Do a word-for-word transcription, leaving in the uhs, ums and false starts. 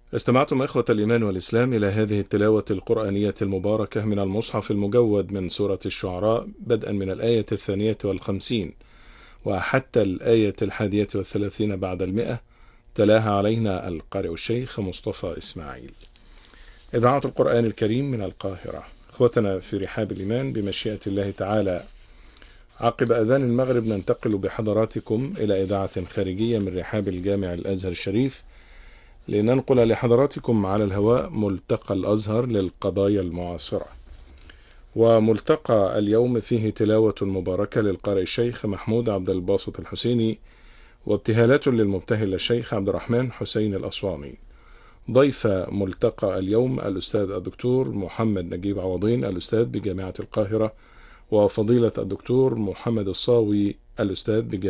استمعتم إخوة الإيمان والإسلام إلى هذه التلاوة القرآنية المباركة من المصحف المجود من سورة الشعراء، بدءا من الآية الثانية والخمسين وحتى الآية الحادية والثلاثين بعد المئة. تلاها علينا القارئ الشيخ مصطفى إسماعيل. إذاعة القرآن الكريم من القاهرة. إخوتنا في رحاب الإيمان، بمشيئة الله تعالى عقب أذان المغرب ننتقل بحضراتكم إلى إذاعة خارجية من رحاب الجامع الأزهر الشريف، لننقل لحضراتكم على الهواء ملتقى الأزهر للقضايا المعاصرة. وملتقى اليوم فيه تلاوة مباركة للقارئ الشيخ محمود عبد الباسط الحسيني، وابتهالات للمبتهل الشيخ عبد الرحمن حسين الأسواني. ضيف ملتقى اليوم الأستاذ الدكتور محمد نجيب عوضين، الأستاذ بجامعة القاهرة، وفضيلة الدكتور محمد الصاوي، الأستاذ بجامعة